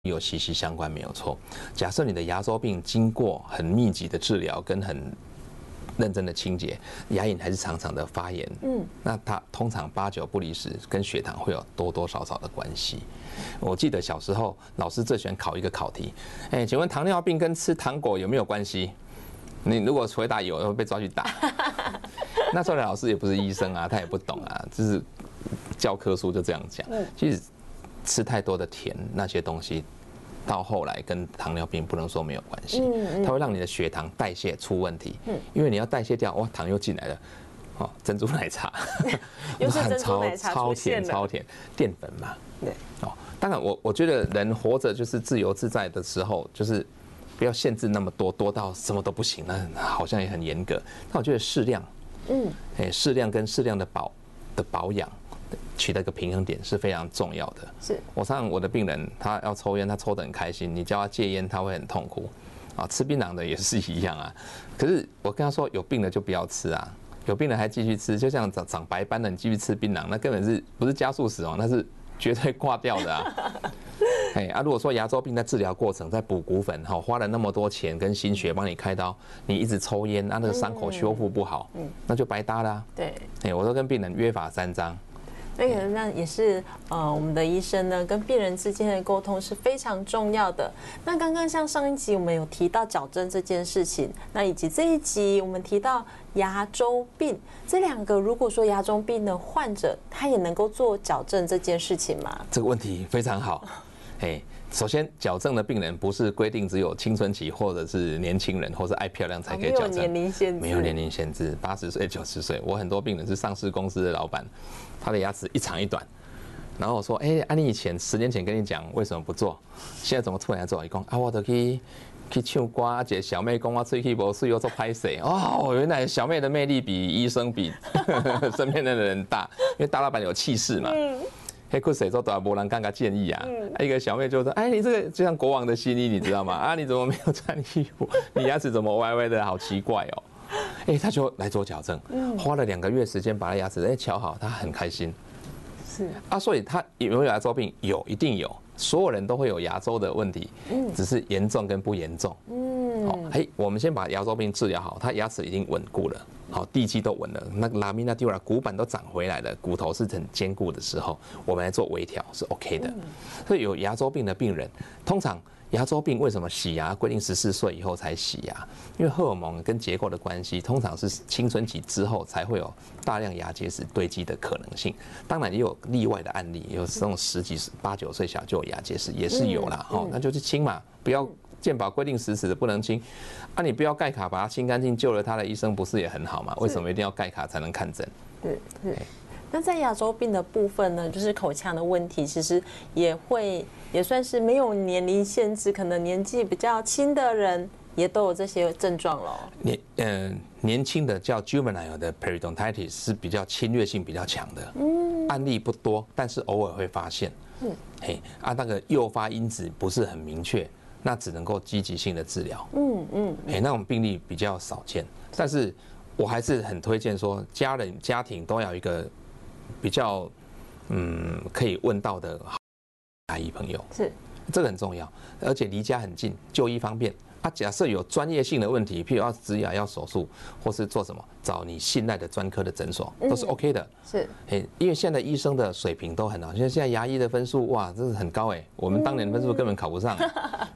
有息息相关，没有错。假设你的牙周病经过很密集的治疗跟很认真的清洁，牙龈还是常常的发炎，那它通常8、9不离10跟血糖会有多多少少的关系。我记得小时候老师最喜欢考一个考题，请问糖尿病跟吃糖果有没有关系？你如果回答有，会被抓去打。那时候的老师也不是医生啊，他也不懂啊，就是教科书就这样讲。其实吃太多的甜那些东西，到后来跟糖尿病不能说没有关系，它会让你的血糖代谢出问题，因为你要代谢掉，哇，糖又进来了，哦，珍珠奶茶， 又是珍珠奶茶超甜，淀粉嘛，对，哦，当然我觉得人活着就是自由自在的时候，就是不要限制那么多，多到什么都不行，那好像也很严格。但我觉得适量，适量跟适量的保养。取得一个平衡点是非常重要的。是我常常我的病人，他要抽烟，他抽得很开心，你叫他戒烟，他会很痛苦。啊，吃槟榔的也是一样啊。可是我跟他说，有病的就不要吃啊，有病的还继续吃，就像长白斑的，你继续吃槟榔，那根本不是加速死亡，那是绝对挂掉的啊。如果说牙周病在治疗过程在补骨粉，花了那么多钱跟心血帮你开刀，你一直抽烟，那个伤口修复不好，那就白搭啦。对，我都跟病人约法3章。 所以那也是我们的医生呢跟病人之间的沟通是非常重要的。那刚刚像上一集我们有提到矫正这件事情，那以及这一集我们提到牙周病，这2个如果说牙周病的患者他也能够做矫正这件事情吗？ 这个问题非常好。首先，矫正的病人不是规定只有青春期或者是年轻人或是爱漂亮才可以矫正， 没有年龄限制， 没有年龄限制，80岁、90岁。我很多病人是上市公司的老板，他的牙齿一长一短，然后我说，你以前10年前跟你讲为什么不做，现在怎么突然做？一讲我就去唱歌，一个小妹讲我嘴气无水，我做拍摄。哦，原来小妹的魅力比医生比身边的人大，因为大老板有气势嘛。黑裤谁做都没人敢建议啊！一个小妹就说：“你这个就像国王的新衣，你知道吗？啊，你怎么没有穿衣服？你牙齿怎么歪歪的，好奇怪哦！”他就来做矫正，花了2个月时间把他牙齿瞧好，他很开心。是啊，所以他有没有牙周病？有，一定有。所有人都会有牙周的问题，只是严重跟不严重。我们先把牙周病治疗好，他牙齿已经稳固了。好，地基都稳了，那拉米纳蒂瓦骨板都长回来了，骨头是很坚固的时候，我们来做微调是 OK 的。所以有牙周病的病人，通常牙周病为什么洗牙规定14岁以后才洗牙？因为荷尔蒙跟结构的关系，通常是青春期之后才会有大量牙结石堆积的可能性。当然也有例外的案例，有这种10几、8、9岁小就有牙结石也是有啦。那就去清嘛，不要。健保规定死的不能清，你不要盖卡把它清干净，救了他的医生不是也很好吗？为什么一定要盖卡才能看诊？ 对。那在牙周病的部分呢，就是口腔的问题，其实也算是没有年龄限制，可能年纪比较轻的人也都有这些症状咯。 年轻的叫 juvenile 的 periodontitis 是比较侵略性比较强的，案例不多，但是偶尔会发现。那个诱发因子不是很明确。那只能够积极性的治疗，那种病例比较少见，但是我还是很推荐说，家庭都要有一个比较可以问到的牙医朋友，是这个很重要，而且离家很近，就医方便。假设有专业性的问题，譬如要植牙、要手术，或是做什么，找你信赖的专科的诊所都是 OK 的。是，因为现在医生的水平都很好，现在牙医的分数哇，真是很高我们当年的分数根本考不上。